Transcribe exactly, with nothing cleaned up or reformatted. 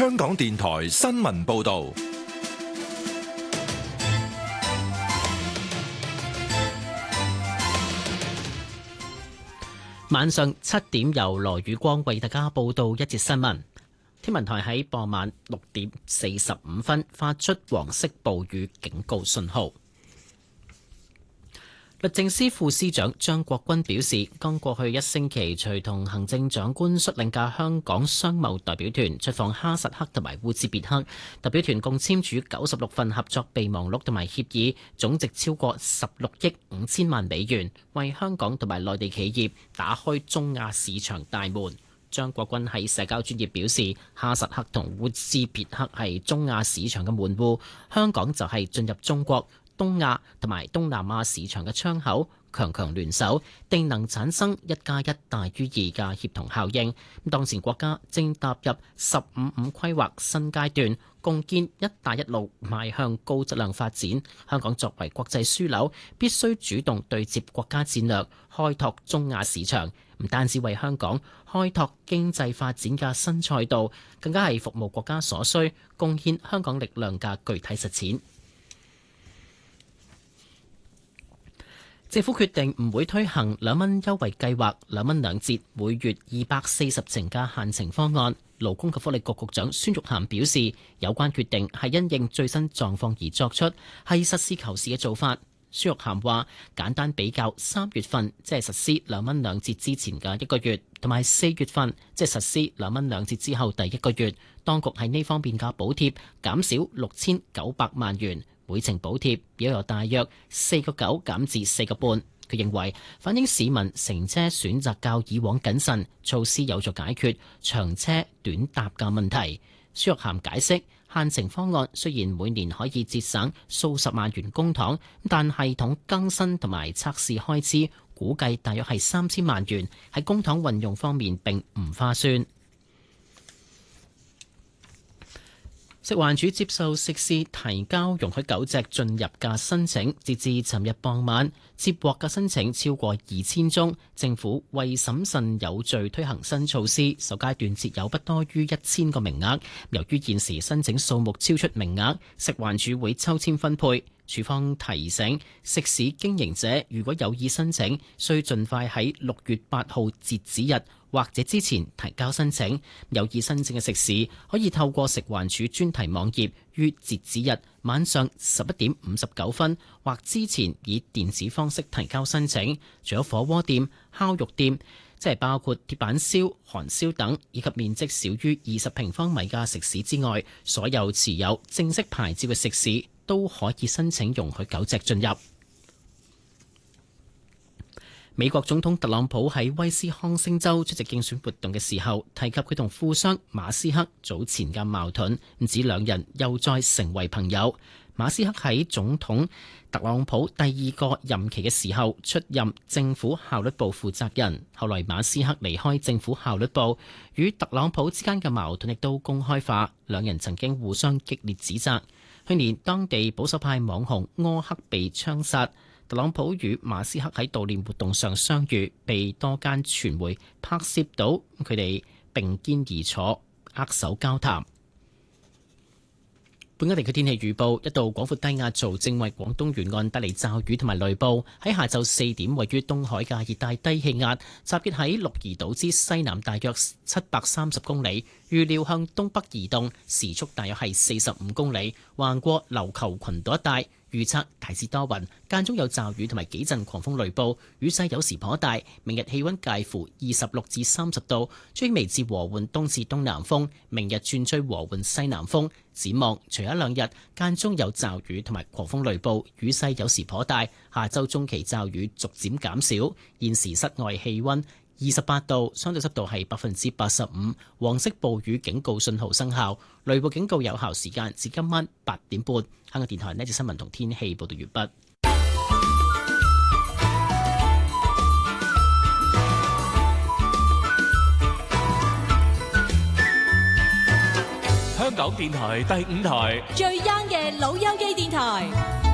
香港電台新聞報道。 晚上七點由羅宇光為大家報道一節新聞。天文台喺傍晚六點四十五分發出黃色暴雨警告信號。律政司副司長張國鈞表示，剛過去一星期，隨同行政長官率領嘅香港商貿代表團出訪哈薩克同埋烏茲別克，代表團共簽署九十六份合作備忘錄同埋協議，總值超過十六億五千萬美元，為香港同埋內地企業打開中亞市場大門。張國鈞喺社交專頁表示，哈薩克同烏茲別克係中亞市場嘅門戶，香港就係進入中國、東亞同埋東南亞市場嘅窗口，強強聯手，定能產生一加一大於二嘅協同效應。當前國家正踏入十五五規劃新階段，共建一帶一路邁向高質量發展。香港作為國際樞紐，必須主動對接國家戰略，開拓中亞市場，唔單止為香港開拓經濟發展嘅新賽道，更加係服務國家所需，貢獻香港力量嘅具體實踐。政府決定唔會推行兩蚊優惠計劃，兩蚊兩折，每月二百四十程嘅限程方案。勞工及福利局局長孫玉菡表示，有關決定係因應最新狀況而作出，係實事求是嘅做法。孫玉菡話：簡單比較三月份即係實施兩蚊兩折之前嘅一個月，同埋四月份即係實施兩蚊兩折之後第一個月，當局喺呢方面嘅補貼減少六千九百萬元。每程補貼亦由大約四個九減至四個半。佢認為反映市民乘車選擇較以往謹慎，措施有助解決長車短搭嘅問題。孫玉菡解釋，限程方案雖然每年可以節省數十萬元公帑，但系統更新同埋測試開支估計大約係三千萬元，喺公帑運用方面並唔划算。食環署接受食肆提交容許狗隻進入嘅申請，截至尋日傍晚，接獲嘅申請超過二千宗。政府為審慎有序推行新措施，首階段設有不多於一千個名額。由於現時申請數目超出名額，食環署會抽籤分配。署方提醒食肆經營者，如果有意申請，需盡快喺六月八號截止日或者之前提交申請。有意申請嘅食肆可以透過食環署專題網頁於截止日晚上十一點五十九分或之前以電子方式提交申請。除咗火鍋店、烤肉店，即係包括鐵板燒、韓燒等，以及面積少於二十平方米嘅食肆之外，所有持有正式牌照嘅食肆都可以申請容許狗隻進入。美國總統特朗普喺威斯康星州出席競選活動嘅時候，提及佢同富商馬斯克早前嘅矛盾，唔指兩人又再成為朋友。馬斯克喺總統特朗普第二個任期嘅時候出任政府效率部負責人，後來馬斯克離開政府效率部，與特朗普之間嘅矛盾亦都公開化，兩人曾經互相激烈指責。去年當地保守派網紅柯克被槍殺，特朗普與馬斯克喺悼念活動上相遇，被多間傳媒拍攝到佢哋並肩而坐，握手交談。本港地區天氣預報，一道廣闊低壓槽正為廣東沿岸帶嚟驟雨同埋雷暴。喺下晝四點，位於東海嘅熱帶低氣壓集結喺鹿兒島之西南大約七百三十公里，預料向東北移動，時速大約係四十五公里，橫過琉球群島一帶。預測大致多雲，間中有驟雨同埋幾陣狂風雷暴，雨勢有時頗大。明日氣溫介乎二十六至三十度，吹微至和緩東至東南風。明日轉吹和緩西南風。展望隨一兩日間中有驟雨同埋狂風雷暴，雨勢有時頗大。下周中期驟雨逐漸減少。現時室外氣溫二十八度，相對濕度係百分之八十五，黃色暴雨警告信號生效，雷暴警告有效時間至今晚八點半。香港電台呢節新聞同天氣報道完畢。 香港電台第五台最 young 嘅老友記電台。